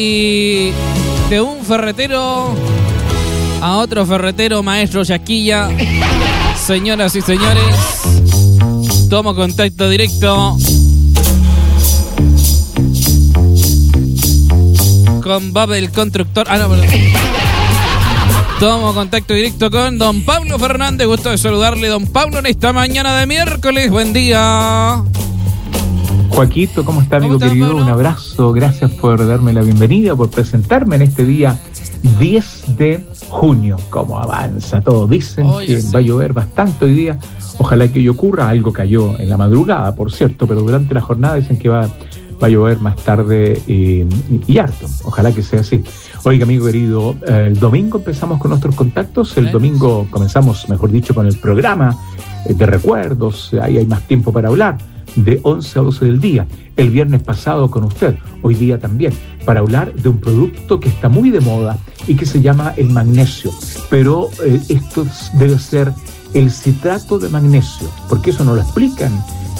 Y de un ferretero a otro ferretero, maestro Yaquilla. Señoras y señores, tomo contacto directo con Bob el constructor. Tomo contacto directo con don Pablo Fernández. Gusto de saludarle, don Pablo, en esta mañana de miércoles. Buen día. Joaquito, ¿cómo está, amigo querido? Pablo? Un abrazo, gracias por darme la bienvenida, por presentarme en este día 10 de junio. ¿Cómo avanza todo? Dicen que va a llover bastante hoy día. Ojalá que ello ocurra. Algo cayó en la madrugada, por cierto, pero durante la jornada dicen que va a llover más tarde y harto. Ojalá que sea así. Oiga, amigo querido, el domingo empezamos con nuestros contactos. El domingo comenzamos, mejor dicho, con el programa de recuerdos. Ahí hay más tiempo para hablar, de 11 a 12 del día. El viernes pasado con usted, hoy día también, para hablar de un producto que está muy de moda y que se llama el magnesio. Pero esto debe ser el citrato de magnesio, porque eso no lo explican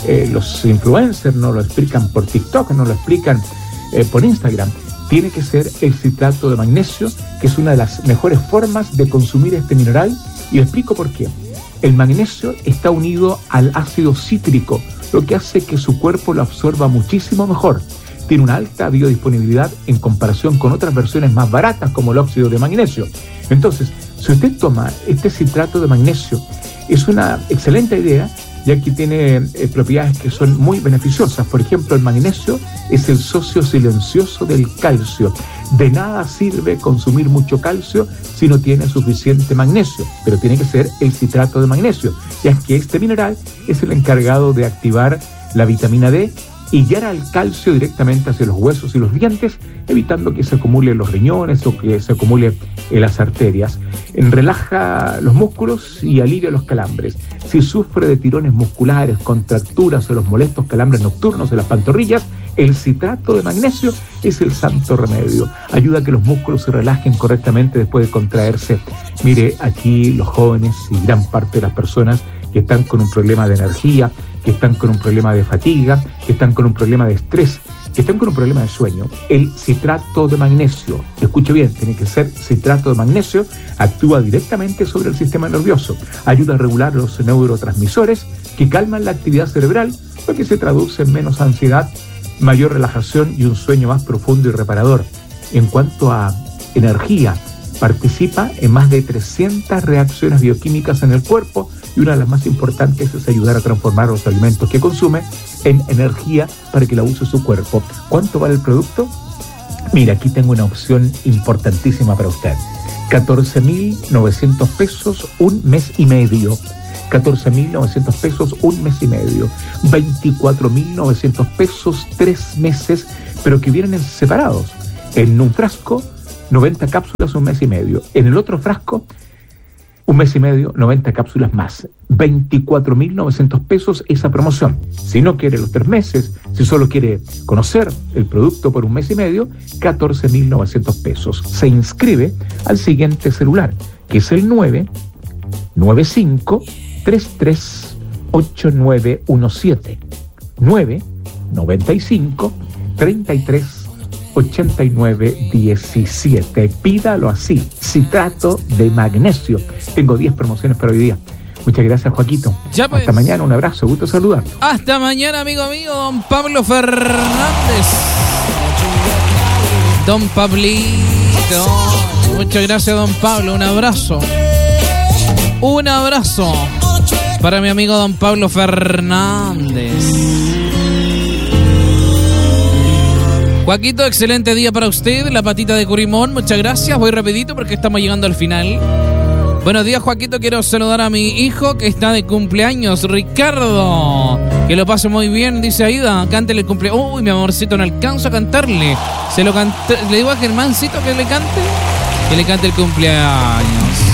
los influencers, no lo explican por TikTok, no lo explican por Instagram. Tiene que ser el citrato de magnesio, que es una de las mejores formas de consumir este mineral, y le explico por qué. El magnesio está unido al ácido cítrico, lo que hace que su cuerpo lo absorba muchísimo mejor. Tiene una alta biodisponibilidad en comparación con otras versiones más baratas como el óxido de magnesio. Entonces, si usted toma este citrato de magnesio, es una excelente idea, ya que tiene propiedades que son muy beneficiosas. Por ejemplo, el magnesio es el socio silencioso del calcio. De nada sirve consumir mucho calcio si no tiene suficiente magnesio, pero tiene que ser el citrato de magnesio, ya que este mineral es el encargado de activar la vitamina D y guiar al calcio directamente hacia los huesos y los dientes, evitando que se acumule en los riñones o que se acumule en las arterias. Relaja los músculos y alivia los calambres. Si sufre de tirones musculares, contracturas o los molestos calambres nocturnos en las pantorrillas, el citrato de magnesio es el santo remedio. Ayuda a que los músculos se relajen correctamente después de contraerse. Mire, aquí los jóvenes y gran parte de las personas que están con un problema de energía, que están con un problema de fatiga, que están con un problema de estrés, que están con un problema de sueño, el citrato de magnesio, escuche bien, tiene que ser citrato de magnesio, actúa directamente sobre el sistema nervioso, ayuda a regular los neurotransmisores que calman la actividad cerebral, lo que se traduce en menos ansiedad, mayor relajación y un sueño más profundo y reparador. En cuanto a energía, participa en más de 300 reacciones bioquímicas en el cuerpo, y una de las más importantes es ayudar a transformar los alimentos que consume en energía para que la use su cuerpo. ¿Cuánto vale el producto? Mira, aquí tengo una opción importantísima para usted. 14.900 pesos, un mes y medio. 14.900 pesos, un mes y medio. 24.900 pesos, 3 meses, pero que vienen separados. En un frasco, 90 cápsulas, un mes y medio. En el otro frasco, un mes y medio, 90 cápsulas más. 24.900 pesos esa promoción. Si no quiere los 3 meses, si solo quiere conocer el producto por un mes y medio, 14.900 pesos. Se inscribe al siguiente celular, que es el 995-338917. 995-338917. Pídalo así, citrato de magnesio. Tengo 10 promociones para hoy día. Muchas gracias, Joaquito. Ya pues. Hasta mañana, un abrazo, gusto saludarlo. Hasta mañana, amigo mío, don Pablo Fernández. Don Pablito. Muchas gracias, don Pablo. Un abrazo. Un abrazo para mi amigo don Pablo Fernández. Joaquito, excelente día para usted. La patita de Curimón, muchas gracias. Voy rapidito porque estamos llegando al final. Buenos días, Joaquito. Quiero saludar a mi hijo que está de cumpleaños, Ricardo. Que lo pase muy bien, dice Aida. Cántele el cumpleaños. Uy, mi amorcito, no alcanzo a cantarle. Le digo a Germancito que le cante el cumpleaños.